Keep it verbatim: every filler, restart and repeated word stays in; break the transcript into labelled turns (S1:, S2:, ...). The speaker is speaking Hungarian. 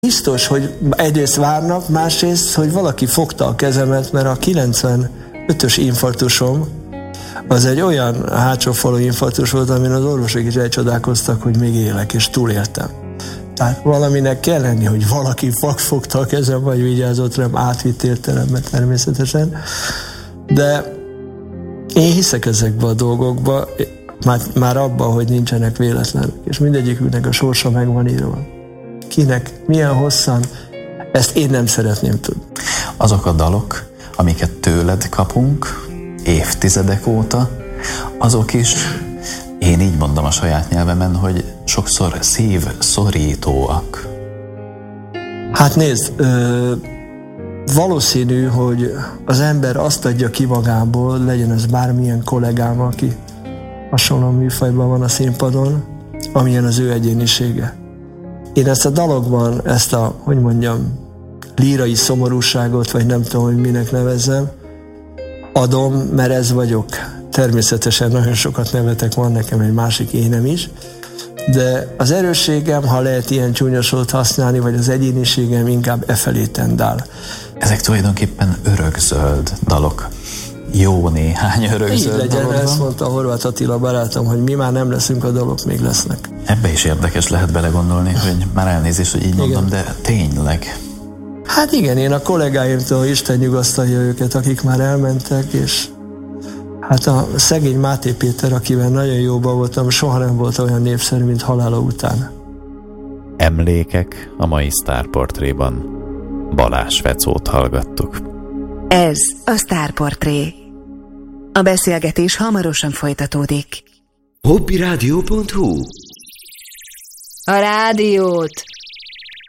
S1: Biztos, hogy egyrészt várnak, másrészt, hogy valaki fogta a kezemet, mert a kilencvenötös infarktusom az egy olyan hátsó falu infarktus volt, amin az orvosok is elcsodálkoztak, hogy még élek, és túléltem. Tehát valaminek kell lenni, hogy valaki fogta a kezem, vagy vigyázott rám, átvitt értelemben természetesen. De én hiszek ezekbe a dolgokba, már, már abban, hogy nincsenek véletlenek, és mindegyiküknek a sorsa meg van írva. Kinek, milyen hosszan, ezt én nem szeretném tudni.
S2: Azok a dalok, amiket tőled kapunk évtizedek óta, azok is, én így mondom a saját nyelvemen, hogy sokszor szívszorítóak.
S1: Hát nézd, ö, valószínű, hogy az ember azt adja ki magából, legyen ez bármilyen kollégám, aki hasonló műfajban van a színpadon, amilyen az ő egyénisége. Én ezt a dalokban, ezt a, hogy mondjam, lírai szomorúságot, vagy nem tudom, hogy minek nevezzem, adom, mert ez vagyok. Természetesen nagyon sokat nevetek, van nekem egy másik énem is, de az erősségem, ha lehet ilyen csúnya szót használni, vagy az egyéniségem inkább e felé tendál.
S2: Ezek tulajdonképpen örökzöld dalok. Jó néhány örökzöld
S1: dalok. Így legyen,
S2: dalok
S1: ezt mondta Horváth Attila barátom, hogy mi már nem leszünk, a dalok még lesznek.
S2: Ebbe is érdekes lehet belegondolni, hogy már elnézést, hogy így igen. mondom, de tényleg.
S1: Hát igen, én a kollégáimtól Isten nyugasztalja őket, akik már elmentek, és hát a szegény Máté Péter, akivel nagyon jóban voltam, soha nem volt olyan népszerű, mint halála után.
S3: Emlékek a mai Sztárportréban. Balázs Fecót hallgattuk.
S4: Ez a Sztárportré. A beszélgetés hamarosan folytatódik.
S5: hobbyradio pont hu
S6: A rádiót